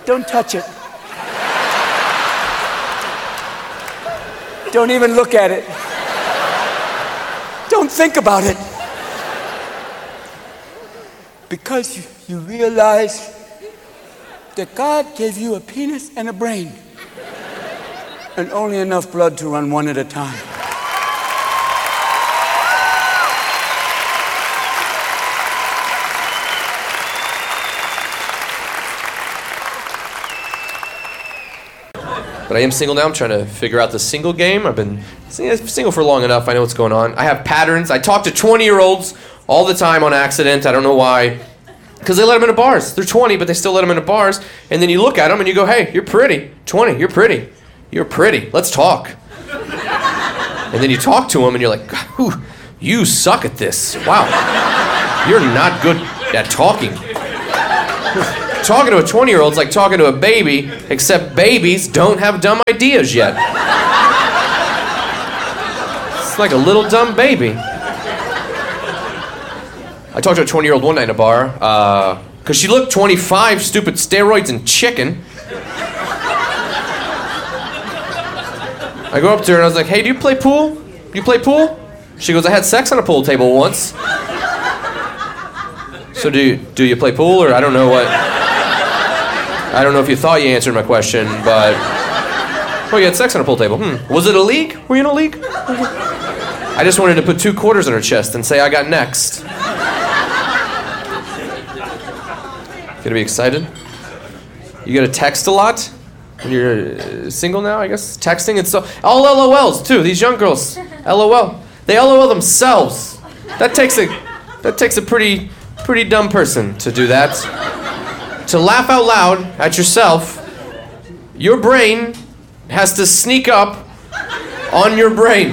Don't touch it. Don't even look at it. Don't think about it. Because you realize that God gave you a penis and a brain, and only enough blood to run one at a time. But I am single now. I'm trying to figure out the single game. I've been single for long enough. I know what's going on. I have patterns. I talk to 20-year-olds all the time on accident. I don't know why. Because they let them into bars. They're 20, but they still let them into bars. And then you look at them and you go, hey, you're pretty. 20, you're pretty. You're pretty. Let's talk. And then you talk to them and you're like, you suck at this. Wow. You're not good at talking. Talking to a 20-year-old is like talking to a baby, except babies don't have dumb ideas yet. It's like a little dumb baby. I talked to a 20-year-old one night in a bar, because she looked 25, stupid steroids and chicken. I go up to her and I was like, hey, do you play pool? You play pool? She goes, I had sex on a pool table once. So do you play pool, or I don't know if you thought you answered my question, but... Oh, you had sex on a pool table. Was it a league? Were you in a league? I just wanted to put 2 quarters on her chest and say I got next. Gonna be excited? You gotta text a lot? When you're single now, I guess? Texting, it's so... All LOLs, too. These young girls. LOL. They LOL themselves. That takes a pretty dumb person to do that. To laugh out loud at yourself, your brain has to sneak up on your brain.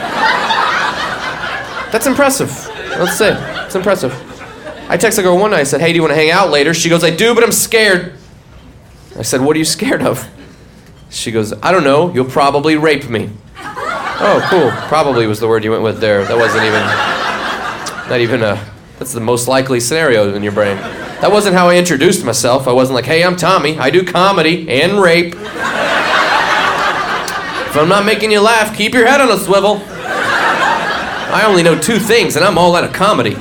That's impressive. Let's say it's impressive. I texted a girl one night. I said, hey, do you want to hang out later? She goes, I do, but I'm scared. I said, what are you scared of? She goes, I don't know. You'll probably rape me. Oh, cool. Probably was the word you went with there. That wasn't that's the most likely scenario in your brain. That wasn't how I introduced myself. I wasn't like, hey, I'm Tommy. I do comedy and rape. If I'm not making you laugh, keep your head on a swivel. I only know 2 things, and I'm all out of comedy.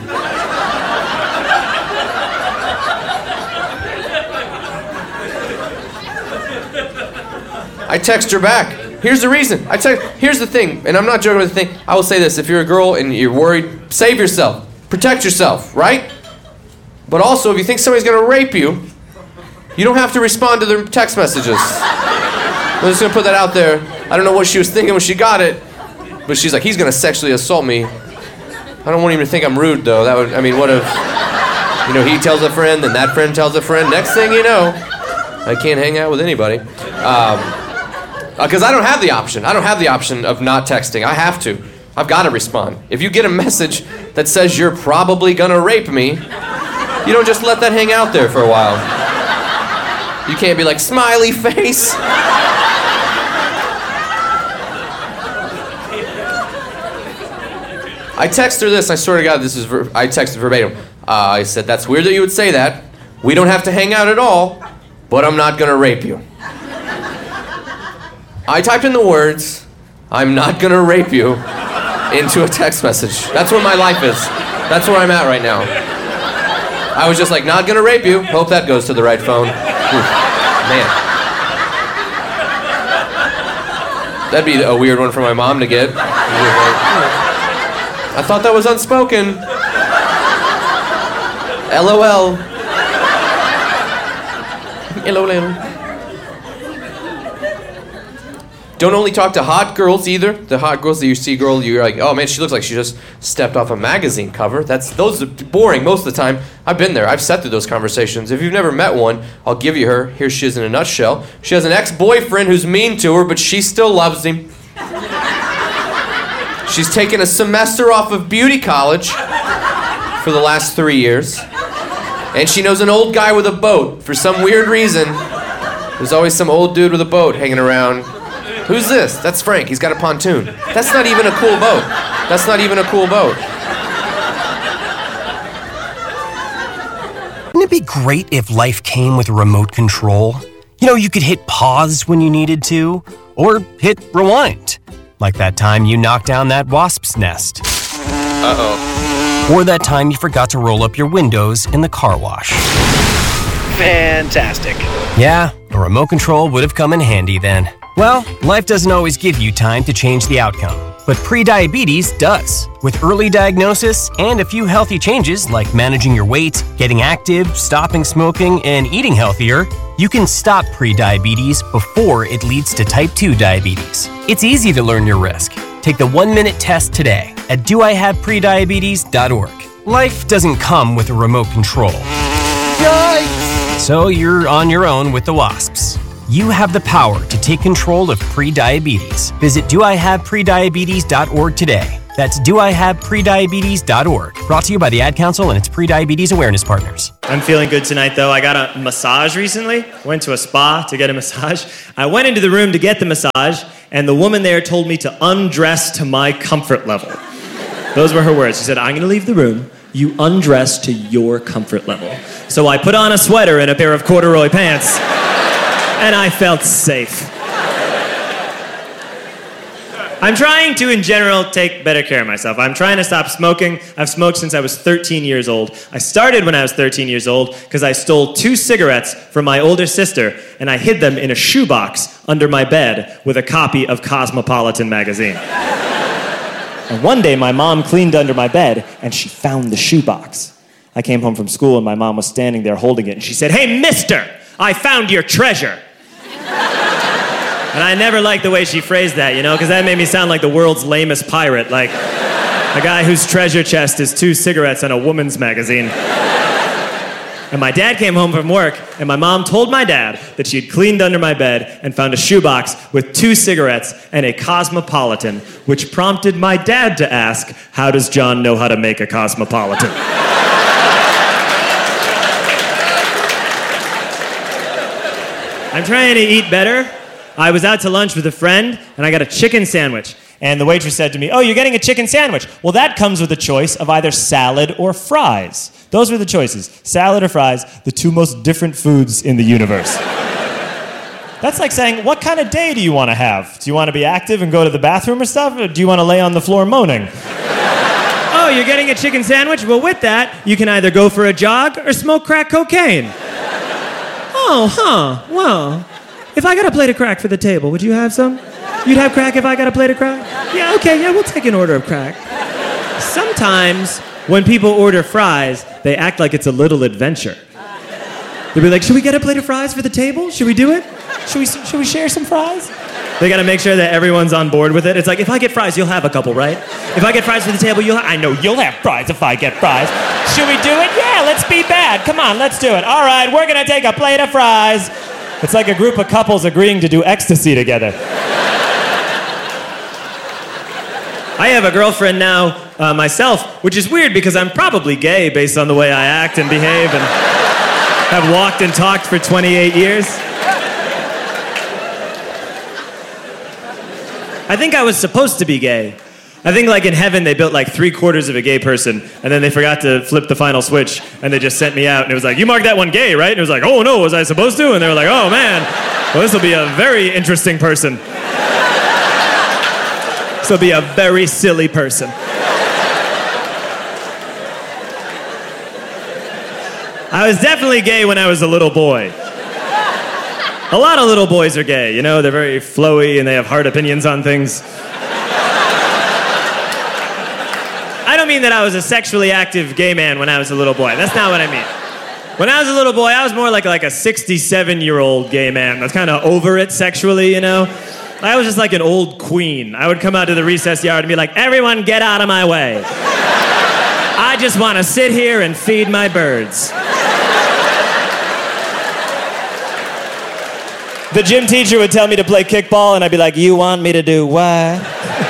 I text her back. Here's the reason. Here's the thing, and I'm not joking with the thing. I will say this. If you're a girl and you're worried, save yourself. Protect yourself, right? But also, if you think somebody's going to rape you, you don't have to respond to their text messages. I'm just going to put that out there. I don't know what she was thinking when she got it, but she's like, he's going to sexually assault me. I don't want him to think I'm rude, though. What if, he tells a friend, then that friend tells a friend. Next thing you know, I can't hang out with anybody. Because I don't have the option. I don't have the option of not texting. I have to. I've got to respond. If you get a message that says you're probably going to rape me, you don't just let that hang out there for a while. You can't be like, smiley face. I text her this. I swear to God, I texted verbatim. I said, that's weird that you would say that. We don't have to hang out at all, but I'm not going to rape you. I typed in the words, I'm not going to rape you, into a text message. That's what my life is. That's where I'm at right now. I was just like, not gonna rape you. Hope that goes to the right phone. Man. That'd be a weird one for my mom to get. I thought that was unspoken. LOL. LOL. Don't only talk to hot girls either. The hot girls that you see, you're like, oh man, she looks like she just stepped off a magazine cover. Those are boring most of the time. I've been there. I've sat through those conversations. If you've never met one, I'll give you her. Here she is in a nutshell. She has an ex-boyfriend who's mean to her, but she still loves him. She's taken a semester off of beauty college for the last 3 years. And she knows an old guy with a boat. For some weird reason, there's always some old dude with a boat hanging around. Who's this? That's Frank. He's got a pontoon. That's not even a cool boat. That's not even a cool boat. Wouldn't it be great if life came with a remote control? You know, you could hit pause when you needed to, or hit rewind, like that time you knocked down that wasp's nest. Uh-oh. Or that time you forgot to roll up your windows in the car wash. Fantastic. Yeah, a remote control would have come in handy then. Well, life doesn't always give you time to change the outcome, but prediabetes does. With early diagnosis and a few healthy changes like managing your weight, getting active, stopping smoking, and eating healthier, you can stop prediabetes before it leads to type 2 diabetes. It's easy to learn your risk. Take the 1-minute test today at doihaveprediabetes.org. Life doesn't come with a remote control. Yikes! So you're on your own with the wasps. You have the power to take control of prediabetes. Visit doihaveprediabetes.org today. That's doihaveprediabetes.org. Brought to you by the Ad Council and its Prediabetes Awareness Partners. I'm feeling good tonight, though. I got a massage recently. Went to a spa to get a massage. I went into the room to get the massage, and the woman there told me to undress to my comfort level. Those were her words. She said, I'm going to leave the room. You undress to your comfort level. So I put on a sweater and a pair of corduroy pants, and I felt safe. I'm trying to, in general, take better care of myself. I'm trying to stop smoking. I've smoked since I was 13 years old. I started when I was 13 years old because I stole 2 cigarettes from my older sister, and I hid them in a shoebox under my bed with a copy of Cosmopolitan magazine. And one day, my mom cleaned under my bed, and she found the shoebox. I came home from school, and my mom was standing there holding it, and she said, "Hey, mister, I found your treasure." And I never liked the way she phrased that, you know, because that made me sound like the world's lamest pirate, like a guy whose treasure chest is 2 cigarettes and a woman's magazine. And my dad came home from work, and my mom told my dad that she had cleaned under my bed and found a shoebox with 2 cigarettes and a Cosmopolitan, which prompted my dad to ask, how does John know how to make a Cosmopolitan? I'm trying to eat better. I was out to lunch with a friend, and I got a chicken sandwich. And the waitress said to me, "Oh, you're getting a chicken sandwich. Well, that comes with a choice of either salad or fries." Those were the choices, salad or fries, the 2 most different foods in the universe. That's like saying, what kind of day do you want to have? Do you want to be active and go to the bathroom or stuff, or do you want to lay on the floor moaning? Oh, you're getting a chicken sandwich? Well, with that, you can either go for a jog or smoke crack cocaine. Oh, huh, well... If I got a plate of crack for the table, would you have some? You'd have crack if I got a plate of crack? Yeah, okay, yeah, we'll take an order of crack. Sometimes, when people order fries, they act like it's a little adventure. They'll be like, should we get a plate of fries for the table? Should we do it? Should we share some fries? They gotta make sure that everyone's on board with it. It's like, if I get fries, you'll have a couple, right? If I get fries for the table, I know you'll have fries if I get fries. Should we do it? Yeah, let's be bad. Come on, let's do it. All right, we're gonna take a plate of fries. It's like a group of couples agreeing to do ecstasy together. I have a girlfriend now, myself, which is weird because I'm probably gay based on the way I act and behave and have walked and talked for 28 years. I think I was supposed to be gay. I think like in heaven they built like 3/4 of a gay person and then they forgot to flip the final switch and they just sent me out and it was like, you marked that one gay, right? And it was like, oh no, was I supposed to? And they were like, oh man, well this will be a very interesting person. This will be a very silly person. I was definitely gay when I was a little boy. A lot of little boys are gay, you know, they're very flowy and they have hard opinions on things. I don't mean that I was a sexually active gay man when I was a little boy. That's not what I mean. When I was a little boy, I was more like a 67-year-old gay man that's kind of over it sexually, you know? I was just like an old queen. I would come out to the recess yard and be like, everyone get out of my way. I just want to sit here and feed my birds. The gym teacher would tell me to play kickball, and I'd be like, you want me to do what?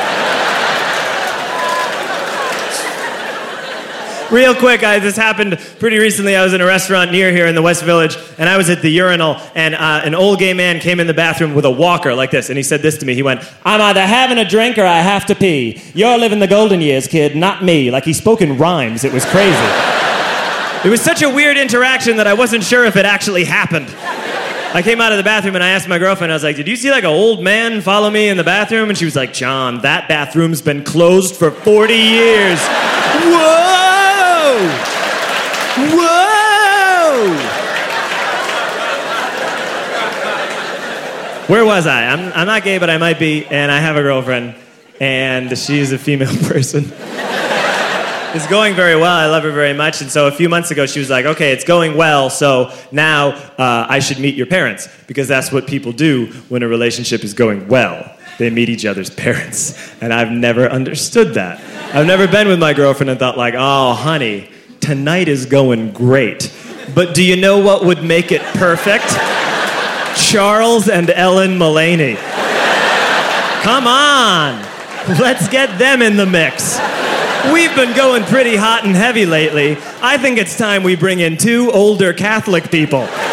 Real quick, this happened pretty recently. I was in a restaurant near here in the West Village, and I was at the urinal, and an old gay man came in the bathroom with a walker like this, and he said this to me. He went, I'm either having a drink or I have to pee. You're living the golden years, kid, not me. Like he spoke in rhymes. It was crazy. It was such a weird interaction that I wasn't sure if it actually happened. I came out of the bathroom and I asked my girlfriend, I was like, did you see like an old man follow me in the bathroom? And she was like, John, that bathroom's been closed for 40 years. Whoa! Whoa! Where was I? I'm not gay, but I might be, and I have a girlfriend, and she's a female person. It's going very well. I love her very much. And so a few months ago, she was like, okay, it's going well, so now I should meet your parents, because that's what people do when a relationship is going well. They meet each other's parents. And I've never understood that. I've never been with my girlfriend and thought like, oh, honey, tonight is going great. But do you know what would make it perfect? Charles and Ellen Mullaney. Come on. Let's get them in the mix. We've been going pretty hot and heavy lately. I think it's time we bring in two older Catholic people.